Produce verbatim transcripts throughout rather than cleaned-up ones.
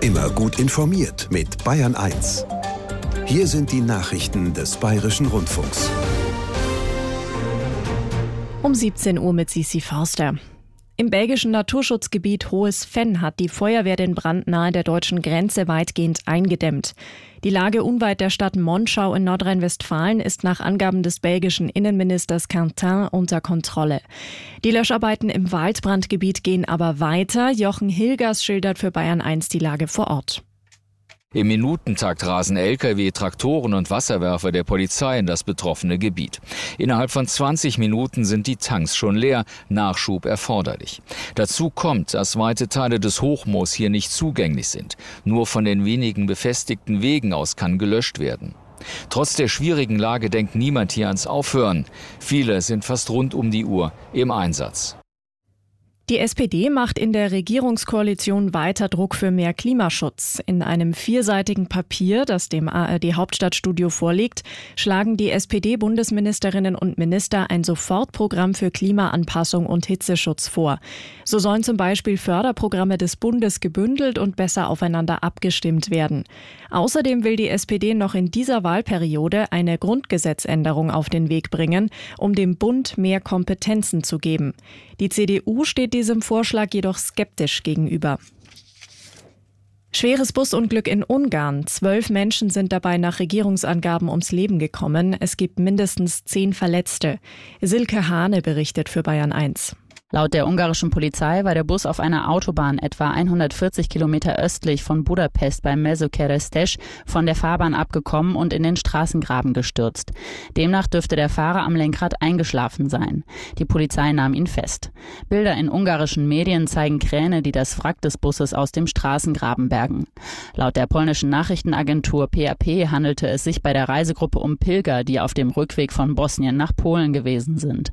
Immer gut informiert mit Bayern eins. Hier sind die Nachrichten des Bayerischen Rundfunks. Um siebzehn Uhr mit Sissi Forster. Im belgischen Naturschutzgebiet Hohes Venn hat die Feuerwehr den Brand nahe der deutschen Grenze weitgehend eingedämmt. Die Lage unweit der Stadt Monschau in Nordrhein-Westfalen ist nach Angaben des belgischen Innenministers Quentin unter Kontrolle. Die Löscharbeiten im Waldbrandgebiet gehen aber weiter. Jochen Hilgers schildert für Bayern eins die Lage vor Ort. Im Minutentakt rasen L K W, Traktoren und Wasserwerfer der Polizei in das betroffene Gebiet. Innerhalb von zwanzig Minuten sind die Tanks schon leer, Nachschub erforderlich. Dazu kommt, dass weite Teile des Hochmoos hier nicht zugänglich sind. Nur von den wenigen befestigten Wegen aus kann gelöscht werden. Trotz der schwierigen Lage denkt niemand hier ans Aufhören. Viele sind fast rund um die Uhr im Einsatz. Die S P D macht in der Regierungskoalition weiter Druck für mehr Klimaschutz. In einem vierseitigen Papier, das dem A R D-Hauptstadtstudio vorliegt, schlagen die S P D-Bundesministerinnen und Minister ein Sofortprogramm für Klimaanpassung und Hitzeschutz vor. So sollen zum Beispiel Förderprogramme des Bundes gebündelt und besser aufeinander abgestimmt werden. Außerdem will die S P D noch in dieser Wahlperiode eine Grundgesetzänderung auf den Weg bringen, um dem Bund mehr Kompetenzen zu geben. Die C D U steht diesem Vorschlag jedoch skeptisch gegenüber. Schweres Busunglück in Ungarn. Zwölf Menschen sind dabei nach Regierungsangaben ums Leben gekommen. Es gibt mindestens zehn Verletzte. Silke Hane berichtet für Bayern eins. Laut der ungarischen Polizei war der Bus auf einer Autobahn etwa hundertvierzig Kilometer östlich von Budapest bei Mezőkeresztes von der Fahrbahn abgekommen und in den Straßengraben gestürzt. Demnach dürfte der Fahrer am Lenkrad eingeschlafen sein. Die Polizei nahm ihn fest. Bilder in ungarischen Medien zeigen Kräne, die das Wrack des Busses aus dem Straßengraben bergen. Laut der polnischen Nachrichtenagentur P A P handelte es sich bei der Reisegruppe um Pilger, die auf dem Rückweg von Bosnien nach Polen gewesen sind.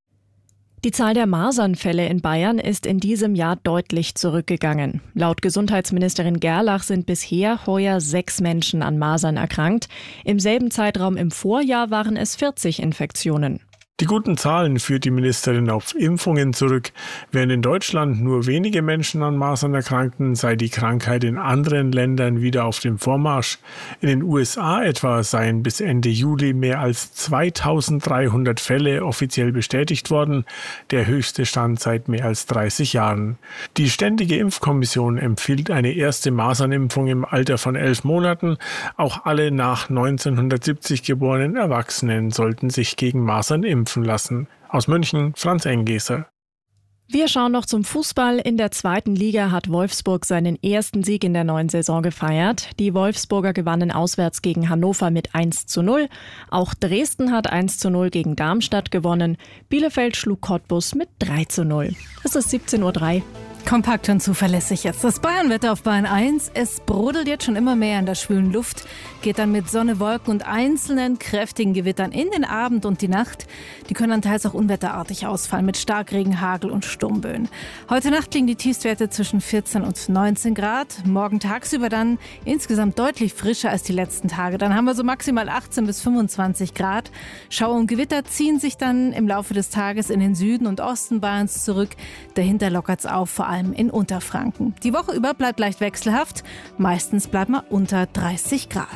Die Zahl der Masernfälle in Bayern ist in diesem Jahr deutlich zurückgegangen. Laut Gesundheitsministerin Gerlach sind bisher heuer sechs Menschen an Masern erkrankt. Im selben Zeitraum im Vorjahr waren es vierzig Infektionen. Die guten Zahlen führt die Ministerin auf Impfungen zurück. Während in Deutschland nur wenige Menschen an Masern erkrankten, sei die Krankheit in anderen Ländern wieder auf dem Vormarsch. In den U S A etwa seien bis Ende Juli mehr als zweitausenddreihundert Fälle offiziell bestätigt worden, der höchste Stand seit mehr als dreißig Jahren. Die Ständige Impfkommission empfiehlt eine erste Masernimpfung im Alter von elf Monaten. Auch alle nach neunzehnhundertsiebzig geborenen Erwachsenen sollten sich gegen Masern impfen lassen. Aus München, Franz Engeser. Wir schauen noch zum Fußball. In der zweiten Liga hat Wolfsburg seinen ersten Sieg in der neuen Saison gefeiert. Die Wolfsburger gewannen auswärts gegen Hannover mit eins zu null. Auch Dresden hat eins zu null gegen Darmstadt gewonnen. Bielefeld schlug Cottbus mit drei zu null. Es ist siebzehn Uhr drei. Kompakt und zuverlässig jetzt das Bayernwetter auf Bayern eins. Es brodelt jetzt schon immer mehr in der schwülen Luft, geht dann mit Sonne, Wolken und einzelnen kräftigen Gewittern in den Abend und die Nacht. Die können dann teils auch unwetterartig ausfallen mit Starkregen, Hagel und Sturmböen. Heute Nacht liegen die Tiefstwerte zwischen vierzehn und neunzehn Grad. Morgen tagsüber dann insgesamt deutlich frischer als die letzten Tage. Dann haben wir so maximal achtzehn bis fünfundzwanzig Grad. Schauer und Gewitter ziehen sich dann im Laufe des Tages in den Süden und Osten Bayerns zurück. Dahinter lockert es auf, vor allem in Unterfranken. Die Woche über bleibt leicht wechselhaft. Meistens bleibt man unter dreißig Grad.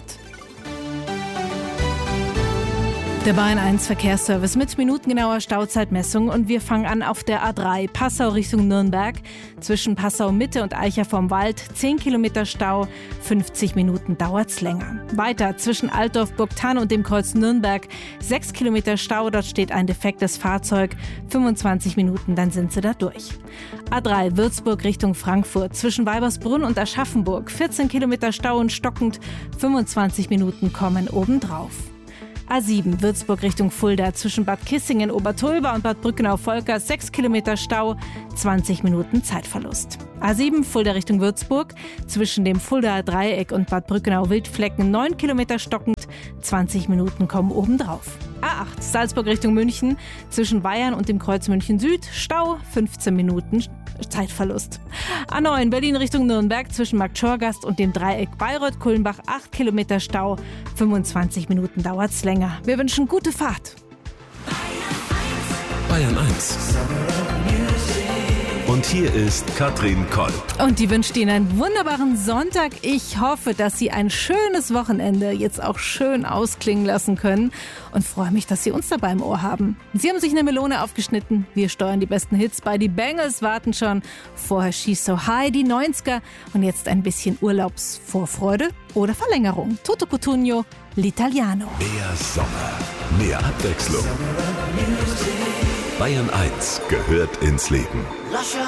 Der Bayern eins Verkehrsservice mit minutengenauer Stauzeitmessung und wir fangen an auf der A drei Passau Richtung Nürnberg. Zwischen Passau Mitte und Eicher vom Wald zehn Kilometer Stau, fünfzig Minuten dauert's länger. Weiter zwischen Altdorf, Burgthann und dem Kreuz Nürnberg sechs Kilometer Stau, dort steht ein defektes Fahrzeug, fünfundzwanzig Minuten, dann sind sie da durch. A drei Würzburg Richtung Frankfurt zwischen Weibersbrunn und Aschaffenburg vierzehn Kilometer Stau und stockend, fünfundzwanzig Minuten kommen obendrauf. A sieben Würzburg Richtung Fulda zwischen Bad Kissingen, Obertulba und Bad Brückenau-Volkers sechs Kilometer Stau, zwanzig Minuten Zeitverlust. A sieben Fulda Richtung Würzburg zwischen dem Fuldaer Dreieck und Bad Brückenau-Wildflecken neun Kilometer stockend, zwanzig Minuten kommen obendrauf. A acht Salzburg Richtung München zwischen Bayern und dem Kreuz München Süd Stau, fünfzehn Minuten Zeitverlust. A neun Berlin Richtung Nürnberg zwischen Marktschorgast und dem Dreieck Bayreuth-Kulmbach acht Kilometer Stau, fünfundzwanzig Minuten dauert's länger. Wir wünschen gute Fahrt. Bayern eins. Und hier ist Katrin Kolb. Und die wünscht Ihnen einen wunderbaren Sonntag. Ich hoffe, dass Sie ein schönes Wochenende jetzt auch schön ausklingen lassen können. Und freue mich, dass Sie uns dabei im Ohr haben. Sie haben sich eine Melone aufgeschnitten. Wir steuern die besten Hits bei. Die Bangles warten schon. Vorher She's So High, die neunziger. Und jetzt ein bisschen Urlaubsvorfreude oder Verlängerung. Toto Cutugno, L'Italiano. Mehr Sommer, mehr Abwechslung. Bayern eins gehört ins Leben.